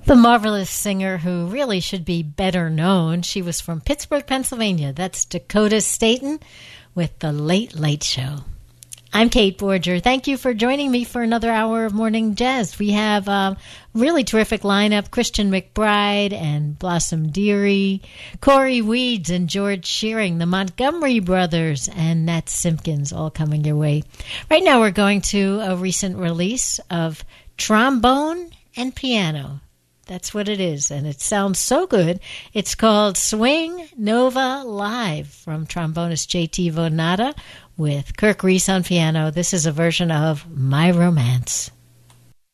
The marvelous singer who really should be better known. She was from Pittsburgh, Pennsylvania. That's Dakota Staton with The Late Late Show. I'm Kate Borger. Thank you for joining me for another hour of Morning Jazz. We have a really terrific lineup. Christian McBride and Blossom Dearie, Corey Weeds and George Shearing, the Montgomery Brothers, and Nat Simpkins, all coming your way. Right now we're going to a recent release of Trombone and Piano. That's what it is, and it sounds so good. It's called Swing Nova Live from trombonist J.T. Vonada with Kirk Reese on piano. This is a version of My Romance.